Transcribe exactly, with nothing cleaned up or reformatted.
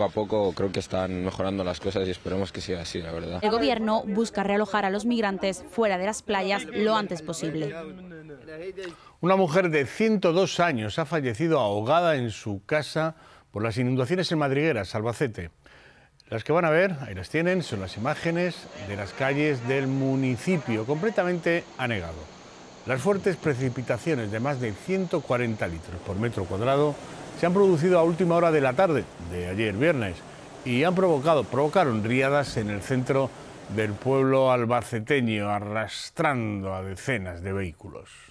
poco a poco creo que están mejorando las cosas y esperemos que siga así, la verdad. El gobierno busca realojar a los migrantes fuera de las playas lo antes posible. Una mujer de ciento dos años ha fallecido ahogada en su casa por las inundaciones en Madrigueras, Albacete. Las que van a ver, ahí las tienen, son las imágenes de las calles del municipio, completamente anegado. Las fuertes precipitaciones de más de ciento cuarenta litros por metro cuadrado se han producido a última hora de la tarde de ayer viernes y han provocado, provocaron riadas en el centro del pueblo albaceteño, arrastrando a decenas de vehículos.